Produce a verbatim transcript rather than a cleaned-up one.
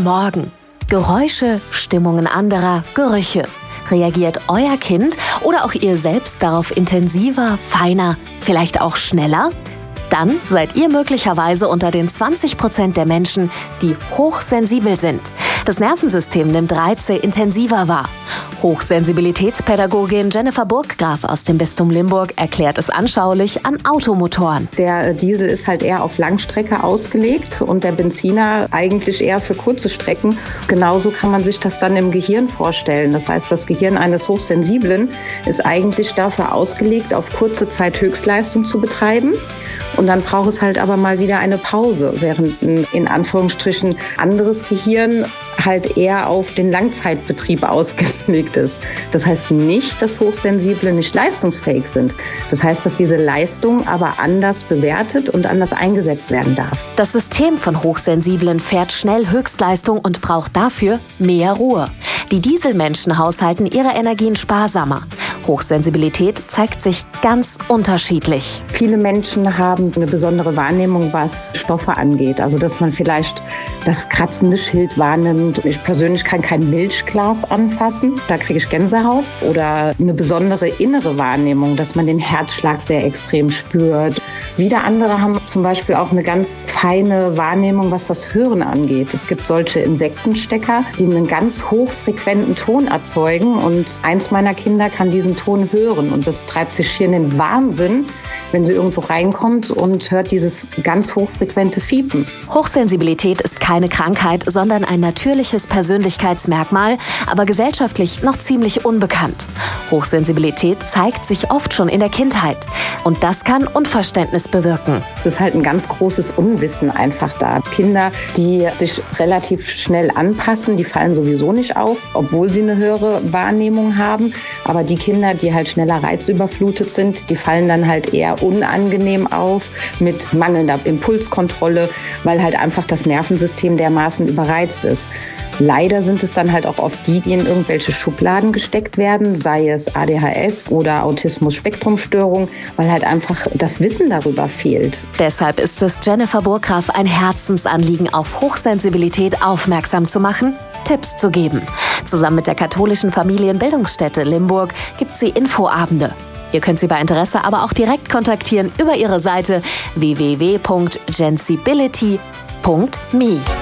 Guten Morgen. Geräusche, Stimmungen anderer, Gerüche. Reagiert euer Kind oder auch ihr selbst darauf intensiver, feiner, vielleicht auch schneller? Dann seid ihr möglicherweise unter den zwanzig Prozent der Menschen, die hochsensibel sind. Das Nervensystem nimmt Reize intensiver wahr. Hochsensibilitätspädagogin Jennifer Burggraf aus dem Bistum Limburg erklärt es anschaulich an Automotoren. Der Diesel ist halt eher auf Langstrecke ausgelegt und der Benziner eigentlich eher für kurze Strecken. Genauso kann man sich das dann im Gehirn vorstellen. Das heißt, das Gehirn eines Hochsensiblen ist eigentlich dafür ausgelegt, auf kurze Zeit Höchstleistung zu betreiben. Und dann braucht es halt aber mal wieder eine Pause, während ein in Anführungsstrichen anderes Gehirn halt eher auf den Langzeitbetrieb ausgelegt ist. Das heißt nicht, dass Hochsensible nicht leistungsfähig sind. Das heißt, dass diese Leistung aber anders bewertet und anders eingesetzt werden darf. Das System von Hochsensiblen fährt schnell Höchstleistung und braucht dafür mehr Ruhe. Die Dieselmenschen haushalten ihre Energien sparsamer. Hochsensibilität zeigt sich ganz unterschiedlich. Viele Menschen haben eine besondere Wahrnehmung, was Stoffe angeht. Also dass man vielleicht das kratzende Schild wahrnimmt. Ich persönlich kann kein Milchglas anfassen, da kriege ich Gänsehaut. Oder eine besondere innere Wahrnehmung, dass man den Herzschlag sehr extrem spürt. Wieder andere haben zum Beispiel auch eine ganz feine Wahrnehmung, was das Hören angeht. Es gibt solche Insektenstecker, die einen ganz hochfrequenten Ton erzeugen. Und eins meiner Kinder kann diesen Ton hören. Und das treibt sich hier in den Wahnsinn, wenn sie irgendwo reinkommt und hört dieses ganz hochfrequente Fiepen. Hochsensibilität ist keine Krankheit, sondern ein natürliches Persönlichkeitsmerkmal, aber gesellschaftlich noch ziemlich unbekannt. Hochsensibilität zeigt sich oft schon in der Kindheit. Und das kann Unverständnis bewirken. Es ist halt ein ganz großes Unwissen einfach da. Kinder, die sich relativ schnell anpassen, die fallen sowieso nicht auf, obwohl sie eine höhere Wahrnehmung haben. Aber die Kinder, die halt schneller reizüberflutet sind, die fallen dann halt eher unangenehm auf mit mangelnder Impulskontrolle, weil halt einfach das Nervensystem dermaßen überreizt ist. Leider sind es dann halt auch oft die, die in irgendwelche Schubladen gesteckt werden, sei es A D H S oder Autismus-Spektrum-Störung, weil halt einfach das Wissen darüber fehlt. Deshalb ist es Jennifer Burggraf ein Herzensanliegen, auf Hochsensibilität aufmerksam zu machen, Tipps zu geben. Zusammen mit der katholischen Familienbildungsstätte Limburg gibt sie Infoabende. Ihr könnt sie bei Interesse aber auch direkt kontaktieren über ihre Seite w w w punkt gensibility punkt me.